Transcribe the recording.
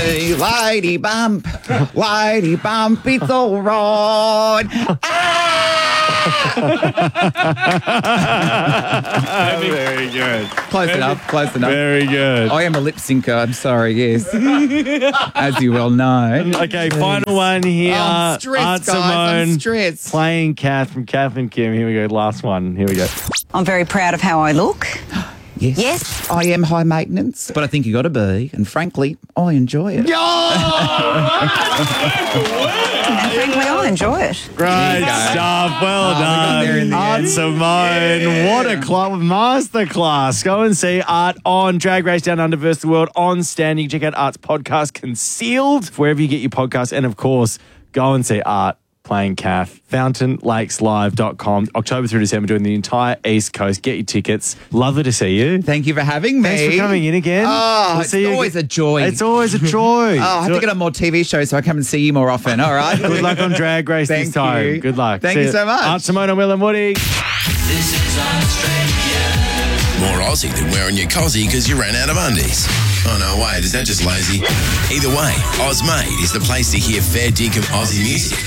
Hey, lady bump, it's all right. Very good. Close enough. Very good. I am a lip syncer, I'm sorry, yes. As you well know. Okay, final one here. I'm stressed, Art guys. I'm Simone stressed. playing Kath from Kath and Kim. Here we go. Last one. Here we go. I'm very proud of how I look. Yes. Yes. I am high maintenance, but I think you got to be. And frankly, I enjoy it. And frankly, I enjoy it. Great stuff. Well we got there in done. the Art end. Simone. What a masterclass. Go and see Art on Drag Race Down Under vs. the World on Stand. You can check out Art's podcast, Concealed, wherever you get your podcasts. And of course, go and see Art playing Kath. FountainLakesLive.com. October through December, doing the entire East Coast. Get your tickets. Lovely to see you. Thank you for having me. Thanks for coming in again. Oh, We'll it's see you always again. a joy. It's always a joy. Oh, I have to get on more TV shows so I come and see you more often. All right. Good luck on Drag Race this Thank time. you. Good luck. Thank See you ya. so much. Art Simone and Will and Woody. This is Australia. More Aussie than wearing your cozzy because you ran out of undies. Oh, no, wait, is that just lazy? Either way, Ozmade is the place to hear fair dinkum Aussie music.